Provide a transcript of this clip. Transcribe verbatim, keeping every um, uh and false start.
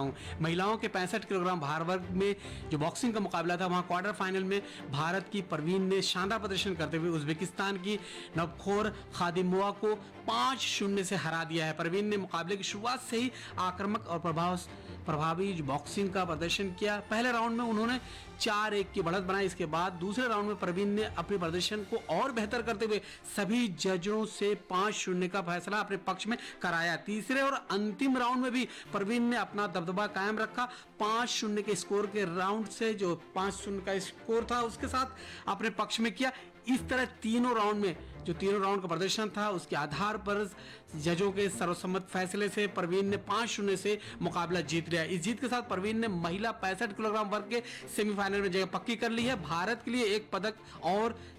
हूँ। महिलाओं के पैंसठ किलोग्राम भार वर्ग में जो बॉक्सिंग का मुकाबला था, वहाँ क्वार्टर फाइनल में भारत की परवीन ने शानदार प्रदर्शन करते हुए उज्बेकिस्तान की नवखोर खादिमोवा को पाँच शून्य से हरा दिया है। परवीन ने मुकाबले की शुरुआत से ही आक्रामक और प्रभाव प्रभावी बॉक्सिंग का प्रदर्शन किया। पहले राउंड में उन्होंने चार एक की बढ़त बनाई। इसके बाद दूसरे राउंड में परवीन ने अपने प्रदर्शन को और बेहतर करते हुए सभी जजों से पाँच शून्य का फैसला अपने पक्ष में कराया। तीसरे और अंतिम राउंड में भी परवीन ने अपना दबदबा कायम रखा। पाँच शून्य के स्कोर के राउंड से जो पाँच शून्य का स्कोर था उसके साथ अपने पक्ष में किया। इस तरह तीनों राउंड में जो तीनों राउंड का प्रदर्शन था उसके आधार पर जजों के सर्वसम्मत फैसले से परवीन ने पाँच शून्य से मुकाबला जीत लिया। इस जीत के साथ परवीन ने महिला पैंसठ किलोग्राम वर्ग के सेमीफाइनल में जगह पक्की कर ली है। भारत के लिए एक पदक और